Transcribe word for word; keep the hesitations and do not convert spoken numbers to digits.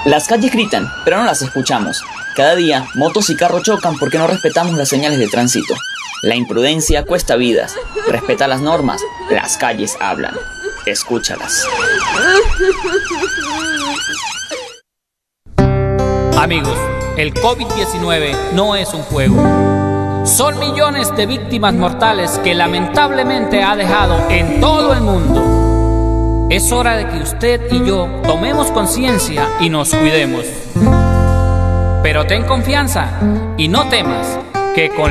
Las calles gritan, pero no las escuchamos. Cada día, motos y carros chocan porque no respetamos las señales de tránsito. La imprudencia cuesta vidas. Respeta las normas. Las calles hablan. Escúchalas. Amigos, el COVID diecinueve no es un juego. Son millones de víctimas mortales que lamentablemente ha dejado en todo el mundo. Es hora de que usted y yo tomemos conciencia y nos cuidemos. Pero ten confianza y no temas, que con